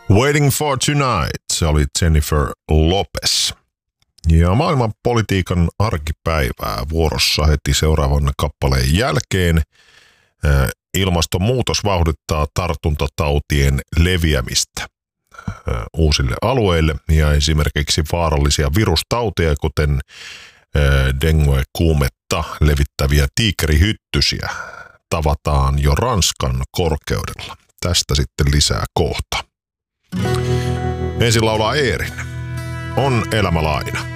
Waiting for Tonight, se oli Jennifer Lopez. Ja maailman politiikan arkipäivää vuorossa heti seuraavan kappaleen jälkeen. Ilmastonmuutos vauhdittaa tartuntatautien leviämistä uusille alueille ja esimerkiksi vaarallisia virustauteja, kuten dengue-kuumetta levittäviä tiikerihyttysiä tavataan jo Ranskan korkeudella. Tästä sitten lisää kohta. Ensin laulaa Eerin. On elämä laina.